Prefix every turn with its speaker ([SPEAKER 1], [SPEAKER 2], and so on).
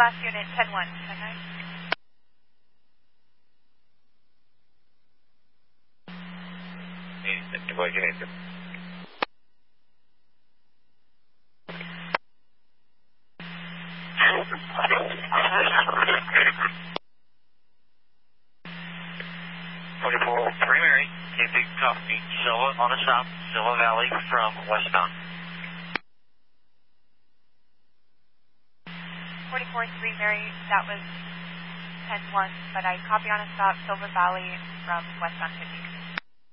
[SPEAKER 1] last unit, 10-1. 10-9.
[SPEAKER 2] Boy, you need to.
[SPEAKER 3] 44, Mary, take copy, Silva on the south, Silva Valley from westbound.
[SPEAKER 1] 44-3 Mary, that was 10-1, but I copy on a stop, Silver Valley from westbound 50.